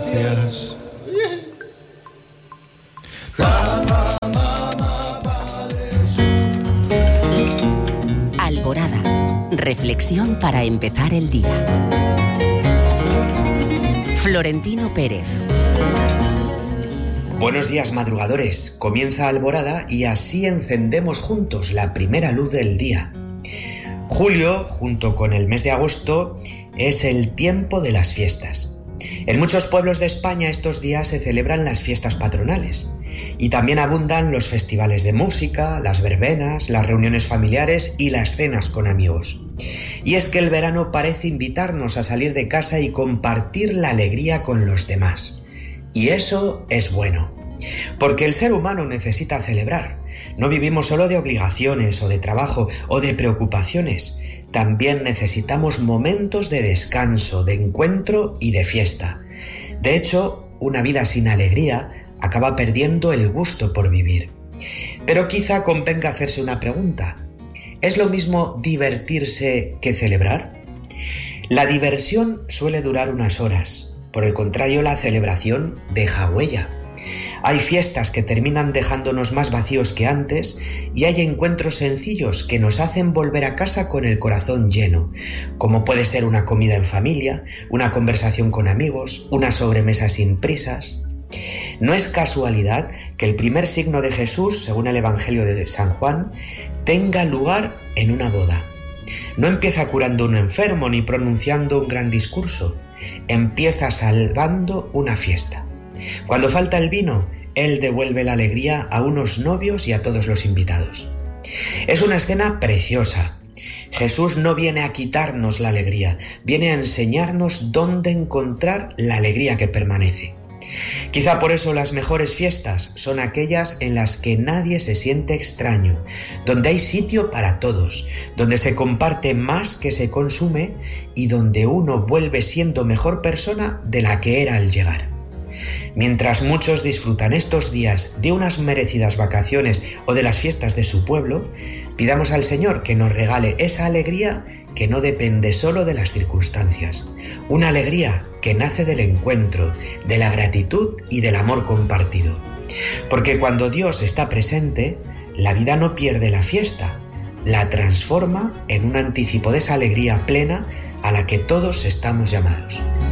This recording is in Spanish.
gracias. Alborada. Reflexión para empezar el día. Florentino Pérez. Buenos días, madrugadores. Comienza Alborada y así encendemos juntos la primera luz del día. Julio, junto con el mes de agosto, es el tiempo de las fiestas. En muchos pueblos de España estos días se celebran las fiestas patronales y también abundan los festivales de música, las verbenas, las reuniones familiares y las cenas con amigos. Y es que el verano parece invitarnos a salir de casa y compartir la alegría con los demás. Y eso es bueno, porque el ser humano necesita celebrar. No vivimos solo de obligaciones o de trabajo o de preocupaciones. También necesitamos momentos de descanso, de encuentro y de fiesta. De hecho, una vida sin alegría acaba perdiendo el gusto por vivir. Pero quizá convenga hacerse una pregunta. ¿Es lo mismo divertirse que celebrar? La diversión suele durar unas horas. Por el contrario, la celebración deja huella. Hay fiestas que terminan dejándonos más vacíos que antes y hay encuentros sencillos que nos hacen volver a casa con el corazón lleno, como puede ser una comida en familia, una conversación con amigos, una sobremesa sin prisas. No es casualidad que el primer signo de Jesús, según el Evangelio de San Juan, tenga lugar en una boda. No empieza curando a un enfermo ni pronunciando un gran discurso, empieza salvando una fiesta. Cuando falta el vino, él devuelve la alegría a unos novios y a todos los invitados. Es una escena preciosa. Jesús no viene a quitarnos la alegría, viene a enseñarnos dónde encontrar la alegría que permanece. Quizá por eso las mejores fiestas son aquellas en las que nadie se siente extraño, donde hay sitio para todos, donde se comparte más que se consume y donde uno vuelve siendo mejor persona de la que era al llegar. Mientras muchos disfrutan estos días de unas merecidas vacaciones o de las fiestas de su pueblo, pidamos al Señor que nos regale esa alegría que no depende solo de las circunstancias, una alegría que nace del encuentro, de la gratitud y del amor compartido. Porque cuando Dios está presente, la vida no pierde la fiesta, la transforma en un anticipo de esa alegría plena a la que todos estamos llamados.